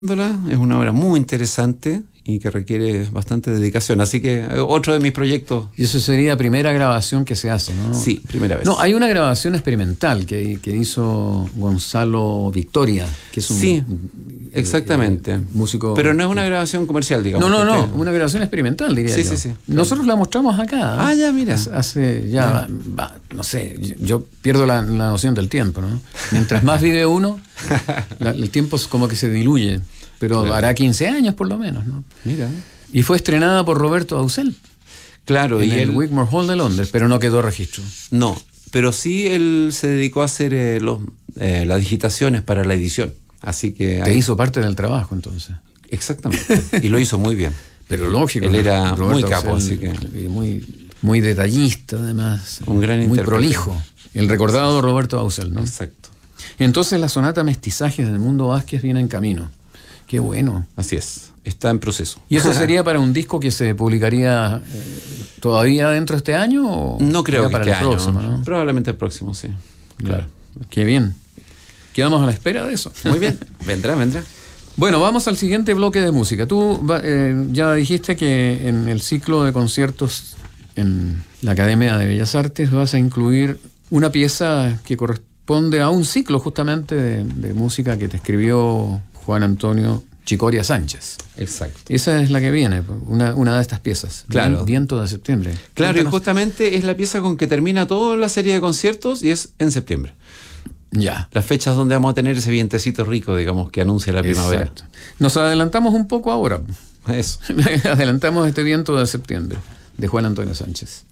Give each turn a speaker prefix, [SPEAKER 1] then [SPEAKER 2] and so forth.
[SPEAKER 1] Es una obra muy interesante y que requiere bastante dedicación. Así que otro de mis proyectos.
[SPEAKER 2] Y eso sería primera grabación que se hace, ¿no?
[SPEAKER 1] Sí, primera vez.
[SPEAKER 2] No, hay una grabación experimental que hizo Gonzalo Victoria, que es un
[SPEAKER 1] sí, exactamente.
[SPEAKER 2] Músico.
[SPEAKER 1] Pero no es una grabación comercial, digamos.
[SPEAKER 2] No, una grabación experimental, diría yo.
[SPEAKER 1] Sí.
[SPEAKER 2] Nosotros la mostramos acá.
[SPEAKER 1] Ah, ya, mira.
[SPEAKER 2] Hace ya, no sé, yo pierdo la noción del tiempo, ¿no? Mientras más vive uno, el tiempo es como que se diluye. Pero claro, hará 15 años por lo menos, ¿no?
[SPEAKER 1] Mira.
[SPEAKER 2] Y fue estrenada por Roberto Ausell.
[SPEAKER 1] Claro,
[SPEAKER 2] en el Wigmore Hall de Londres, pero no quedó registro.
[SPEAKER 1] No, pero sí él se dedicó a hacer las digitaciones para la edición. Así que
[SPEAKER 2] te hizo parte del trabajo, entonces.
[SPEAKER 1] Exactamente. Y lo hizo muy bien.
[SPEAKER 2] Pero lógico.
[SPEAKER 1] Él era muy capo, así que.
[SPEAKER 2] Muy detallista, además.
[SPEAKER 1] Un gran
[SPEAKER 2] muy
[SPEAKER 1] intérprete.
[SPEAKER 2] Prolijo. El recordado Roberto Ausell, ¿no?
[SPEAKER 1] Exacto.
[SPEAKER 2] Entonces la sonata Mestizajes del Mundo Vázquez viene en camino. Qué bueno.
[SPEAKER 1] Así es, está en proceso.
[SPEAKER 2] ¿Y eso sería para un disco que se publicaría todavía dentro de este año? ¿O
[SPEAKER 1] no creo que
[SPEAKER 2] para
[SPEAKER 1] este
[SPEAKER 2] el próximo,
[SPEAKER 1] año,
[SPEAKER 2] ¿no?
[SPEAKER 1] Probablemente el próximo, sí.
[SPEAKER 2] Claro. Qué bien. Quedamos a la espera de eso.
[SPEAKER 1] Muy bien, vendrá.
[SPEAKER 2] Bueno, vamos al siguiente bloque de música. Tú ya dijiste que en el ciclo de conciertos en la Academia de Bellas Artes vas a incluir una pieza que corresponde a un ciclo justamente de música que te escribió Juan Antonio Chicoria Sánchez.
[SPEAKER 1] Exacto.
[SPEAKER 2] Esa es la que viene, una de estas piezas.
[SPEAKER 1] Claro.
[SPEAKER 2] Viento de septiembre.
[SPEAKER 1] Claro,
[SPEAKER 2] Cuéntanos.
[SPEAKER 1] y justamente es la pieza con que termina toda la serie de conciertos y es en septiembre.
[SPEAKER 2] Ya.
[SPEAKER 1] Las fechas donde vamos a tener ese vientecito rico, digamos, que anuncia la primavera.
[SPEAKER 2] Exacto. Nos adelantamos un poco ahora.
[SPEAKER 1] Eso.
[SPEAKER 2] Adelantamos este viento de septiembre, de Juan Antonio Sánchez.